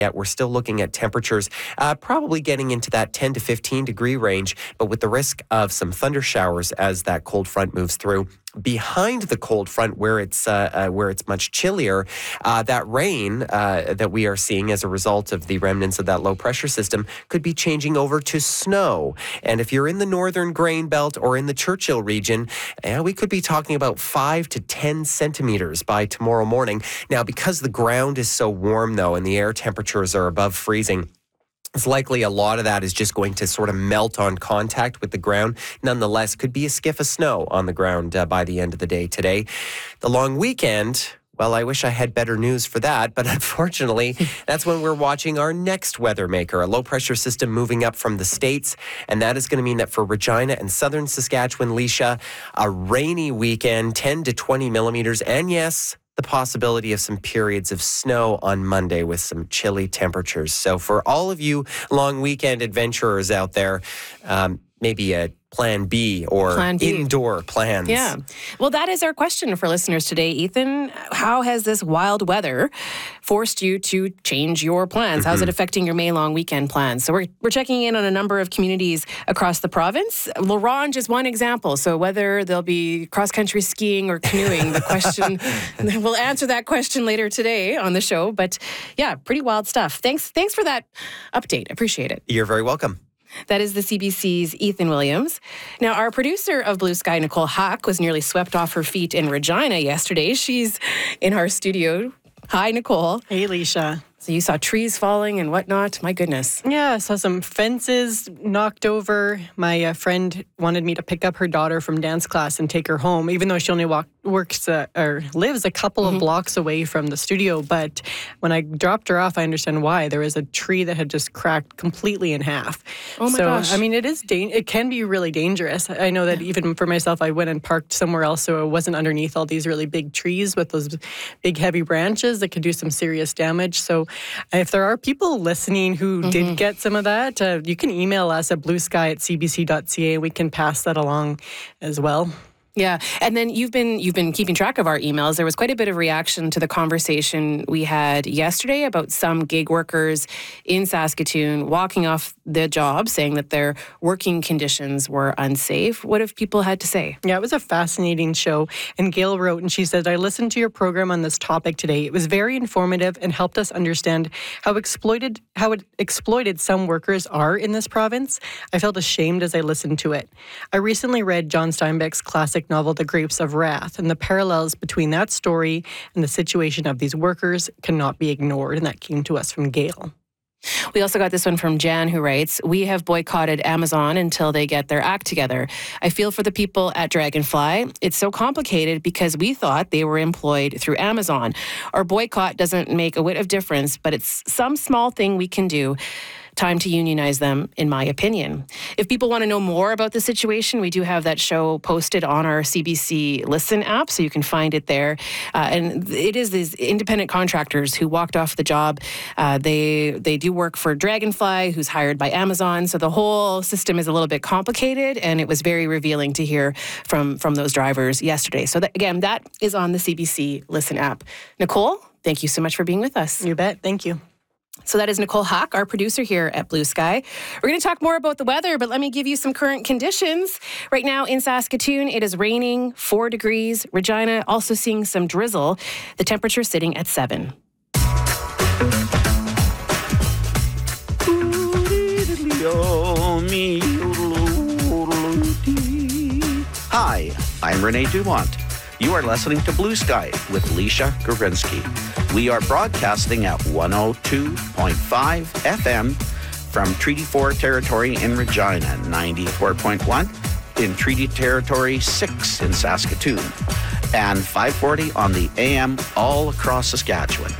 Yet we're still looking at temperatures probably getting into that 10 to 15 degree range, but with the risk of some thunder showers as that cold front moves through. Behind the cold front, where it's much chillier, that rain that we are seeing as a result of the remnants of that low pressure system could be changing over to snow. And if you're in the northern grain belt or in the Churchill region, we could be talking about 5 to 10 centimeters by tomorrow morning. Now, because the ground is so warm, though, and the air temperatures are above freezing, it's likely a lot of that is just going to sort of melt on contact with the ground. Nonetheless, could be a skiff of snow on the ground by the end of the day today. The long weekend, well, I wish I had better news for that, but unfortunately, that's when we're watching our next weather maker, a low-pressure system moving up from the States, and that is going to mean that for Regina and southern Saskatchewan, Leisha, a rainy weekend, 10 to 20 millimeters, and yes, the possibility of some periods of snow on Monday with some chilly temperatures. So for all of you long weekend adventurers out there, maybe a Plan B or indoor plans. Yeah. Well, that is our question for listeners today, Ethan. How has this wild weather forced you to change your plans? How's it affecting your May long weekend plans? So we're checking in on a number of communities across the province. La Ronge is one example. So whether there'll be cross-country skiing or canoeing, the question, we'll answer that question later today on the show. But yeah, pretty wild stuff. Thanks for that update. Appreciate it. You're very welcome. That is the CBC's Ethan Williams. Now, our producer of Blue Sky, Nicole Hack, was nearly swept off her feet in Regina yesterday. She's in our studio. Hi, Nicole. Hey, Leisha. So you saw trees falling and whatnot. My goodness. Yeah, I saw some fences knocked over. My friend wanted me to pick up her daughter from dance class and take her home, even though she only lives a couple of blocks away from the studio. But when I dropped her off, I understand why. There was a tree that had just cracked completely in half. Oh my gosh. I mean, it can be really dangerous. I know that even for myself, I went and parked somewhere else so it wasn't underneath all these really big trees with those big heavy branches that could do some serious damage. So if there are people listening who did get some of that, you can email us at bluesky@cbc.ca and we can pass that along as well. Yeah, and then you've been keeping track of our emails. There was quite a bit of reaction to the conversation we had yesterday about some gig workers in Saskatoon walking off the job, saying that their working conditions were unsafe. What have people had to say? Yeah, it was a fascinating show. And Gail wrote, and she said, "I listened to your program on this topic today. It was very informative and helped us understand how exploited some workers are in this province. I felt ashamed as I listened to it. I recently read John Steinbeck's classic novel, The Grapes of Wrath, and the parallels between that story and the situation of these workers cannot be ignored." And that came to us from Gail. We also got this one from Jan, who writes, "We have boycotted Amazon until they get their act together. I feel for the people at Dragonfly. It's so complicated because we thought they were employed through Amazon. Our boycott doesn't make a whit of difference, but it's some small thing we can do. Time to unionize them, in my opinion." If people want to know more about the situation, we do have that show posted on our CBC Listen app, so you can find it there. And it is these independent contractors who walked off the job. They do work for Dragonfly, who's hired by Amazon. So the whole system is a little bit complicated, and it was very revealing to hear from those drivers yesterday. So again, that is on the CBC Listen app. Nicole, thank you so much for being with us. You bet. Thank you. So that is Nicole Hack, our producer here at Blue Sky. We're going to talk more about the weather, but let me give you some current conditions. Right now in Saskatoon, it is raining, 4 degrees. Regina also seeing some drizzle. The temperature sitting at 7. Hi, I'm Renee Dumont. You are listening to Blue Sky with Leisha Gorinsky. We are broadcasting at 102.5 FM from Treaty 4 territory in Regina, 94.1 in Treaty Territory 6 in Saskatoon, and 540 on the AM all across Saskatchewan.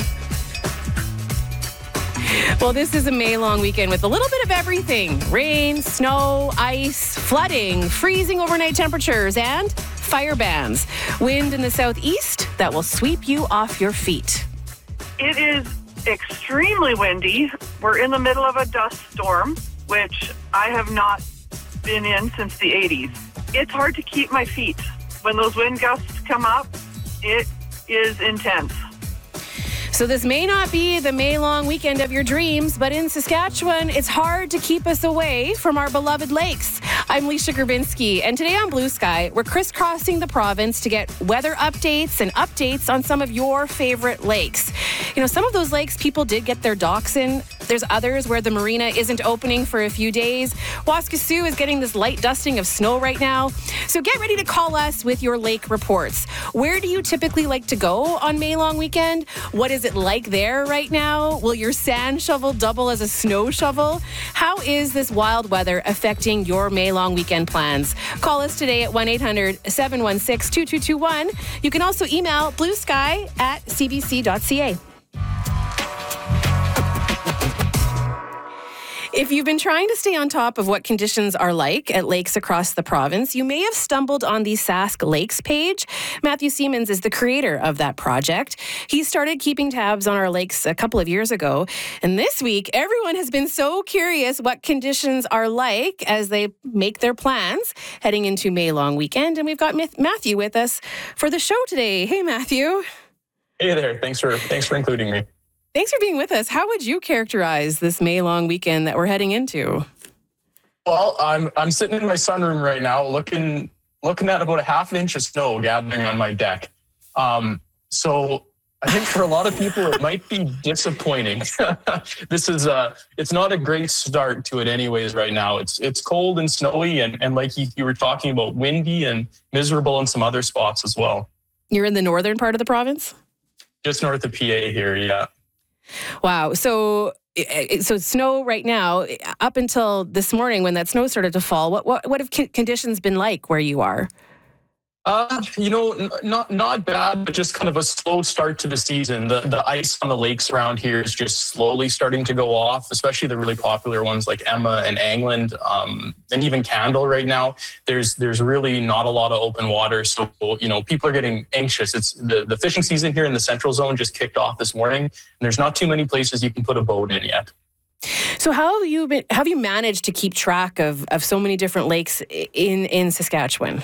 Well, this is a May-long weekend with a little bit of everything. Rain, snow, ice, flooding, freezing overnight temperatures, and fire bans. Wind in the southeast that will sweep you off your feet. It is extremely windy. We're in the middle of a dust storm, which I have not been in since the 80s. It's hard to keep my feet. When those wind gusts come up, it is intense. So this may not be the May long weekend of your dreams, but in Saskatchewan, it's hard to keep us away from our beloved lakes. I'm Leisha Grabinski, and today on Blue Sky, we're crisscrossing the province to get weather updates and updates on some of your favorite lakes. You know, some of those lakes people did get their docks in. There's others where the marina isn't opening for a few days. Waskesiu is getting this light dusting of snow right now. So get ready to call us with your lake reports. Where do you typically like to go on May long weekend? What is it like there right now? Will your sand shovel double as a snow shovel? How is this wild weather affecting your May long weekend plans? Call us today at 1-800-716-2221. You can also email bluesky@cbc.ca. If you've been trying to stay on top of what conditions are like at lakes across the province, you may have stumbled on the Sask Lakes page. Matthew Siemens is the creator of that project. He started keeping tabs on our lakes a couple of years ago. And this week, everyone has been so curious what conditions are like as they make their plans heading into May long weekend. And we've got Matthew with us for the show today. Hey, Matthew. Hey there. Thanks for including me. Thanks for being with us. How would you characterize this May long weekend that we're heading into? Well, I'm sitting in my sunroom right now, looking at about a half an inch of snow gathering on my deck. So I think for a lot of people it might be disappointing. This is it's not a great start to it, anyways. Right now, it's cold and snowy, and like you were talking about, windy and miserable in some other spots as well. You're in the northern part of the province? Just north of PA here, yeah. Wow. So snow right now, up until this morning when that snow started to fall, what have conditions been like where you are? Not bad, but just kind of a slow start to the season. The ice on the lakes around here is just slowly starting to go off, especially the really popular ones like Emma and Angland, and even Candle right now. There's really not a lot of open water. So, people are getting anxious. It's the fishing season here in the central zone just kicked off this morning, and there's not too many places you can put a boat in yet. So how have you managed to keep track of so many different lakes in Saskatchewan?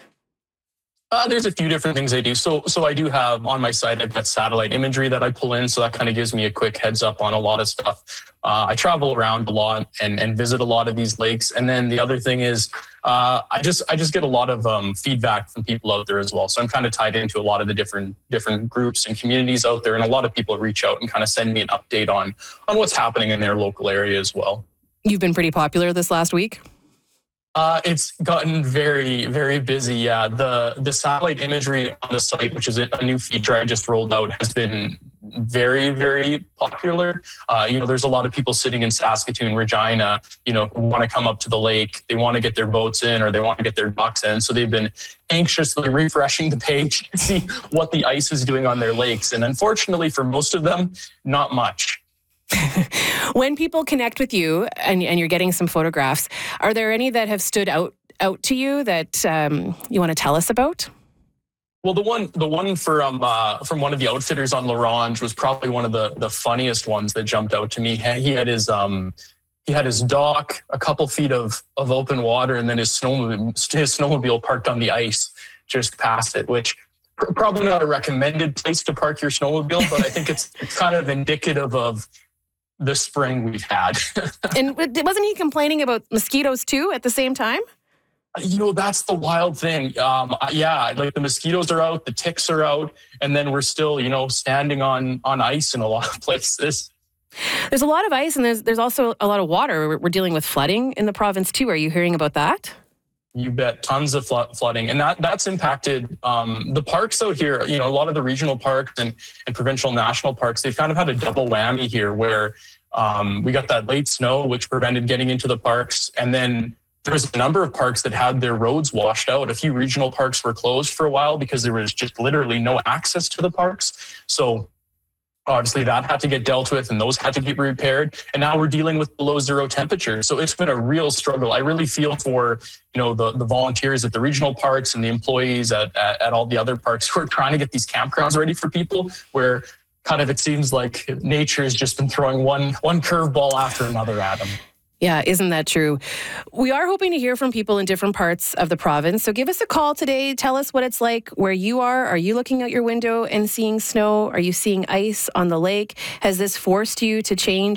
There's a few different things I do. So I do have on my site, I've got satellite imagery that I pull in. So that kind of gives me a quick heads up on a lot of stuff. I travel around a lot and visit a lot of these lakes. And then the other thing is I just get a lot of feedback from people out there as well. So I'm kind of tied into a lot of the different groups and communities out there. And a lot of people reach out and kind of send me an update on what's happening in their local area as well. You've been pretty popular this last week? It's gotten very, very busy. Yeah, the satellite imagery on the site, which is a new feature I just rolled out, has been very, very popular. There's a lot of people sitting in Saskatoon, Regina, who want to come up to the lake. They want to get their boats in, or they want to get their ducks in. So they've been anxiously refreshing the page to see what the ice is doing on their lakes. And unfortunately, for most of them, not much. When people connect with you and you're getting some photographs, are there any that have stood out to you that you want to tell us about? Well, the one from one of the outfitters on La Ronge was probably one of the funniest ones that jumped out to me. He had his dock, a couple feet of open water, and then his snowmobile parked on the ice just past it, which probably not a recommended place to park your snowmobile, but I think it's kind of indicative of the spring we've had. And wasn't he complaining about mosquitoes too at the same time? That's the wild thing. Like the mosquitoes are out, the ticks are out, and then we're still, standing on ice in a lot of places. There's a lot of ice, and there's also a lot of water. We're dealing with flooding in the province too. Are you hearing about that? You bet. Tons of flooding. And that's impacted the parks out here. A lot of the regional parks and provincial national parks, they've kind of had a double whammy here where we got that late snow, which prevented getting into the parks. And then there's a number of parks that had their roads washed out. A few regional parks were closed for a while because there was just literally no access to the parks. So obviously that had to get dealt with, and those had to get repaired. And now we're dealing with below zero temperatures. So it's been a real struggle. I really feel for, the volunteers at the regional parks and the employees at all the other parks who are trying to get these campgrounds ready for people, where kind of it seems like nature has just been throwing one curveball after another at them. Yeah, isn't that true? We are hoping to hear from people in different parts of the province. So give us a call today. Tell us what it's like where you are. Are you looking out your window and seeing snow? Are you seeing ice on the lake? Has this forced you to change